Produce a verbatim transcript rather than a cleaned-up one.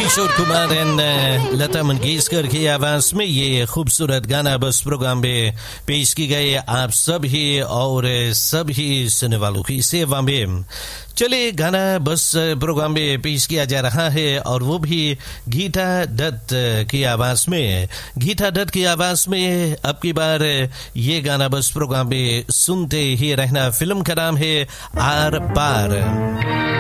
Kishore Kumar and Lata Mangeshkar की आवाज में ये खूबसूरत गाना बस प्रोग्राम में पेश की गई आप सभी और सभी सुनने वालों की सेवा में। चलिए गाना बस प्रोग्राम में पेश किया जा रहा है और वो भी गीता दत्त की आवाज में। गीता दत्त की आवाज में अब की बार ये गाना बस प्रोग्राम में सुनते ही रहना। फिल्म का नाम है आर पार।